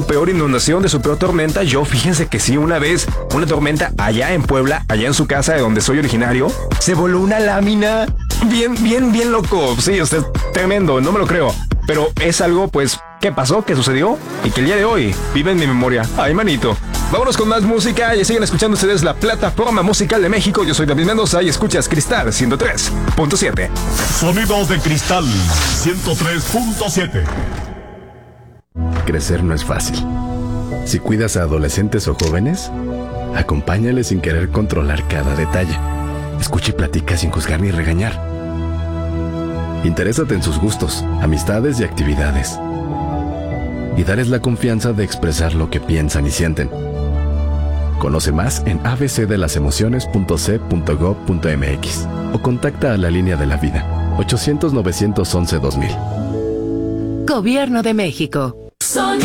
su peor inundación, de su peor tormenta? Yo, fíjense que sí, una vez, una tormenta allá en Puebla, allá en su casa de donde soy originario, se voló una lámina. Bien loco. Sí, usted, tremendo, no me lo creo. Pero es algo, pues, ¿qué pasó? ¿Qué sucedió? Y que el día de hoy vive en mi memoria. Ay, manito. Vámonos con más música y siguen escuchando ustedes la plataforma musical de México. Yo soy David Mendoza y escuchas Cristal 103.7. Sonidos de Cristal 103.7. Crecer no es fácil. Si cuidas a adolescentes o jóvenes, acompáñales sin querer controlar cada detalle. Escucha y platica sin juzgar ni regañar. Interésate en sus gustos, amistades y actividades. Y dales la confianza de expresar lo que piensan y sienten. Conoce más en abcdelasemociones.c.gov.mx o contacta a la Línea de la Vida, 800-911-2000. Gobierno de México. Sonidos